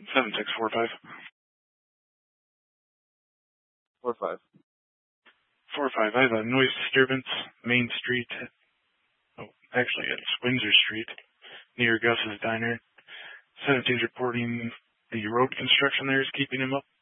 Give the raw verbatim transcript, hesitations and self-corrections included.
seven six four five. Four five. Four five. I have a noise disturbance, Main Street. Oh, actually, it's Windsor Street, near Gus's Diner. Seventeen reporting the road construction there is keeping him up.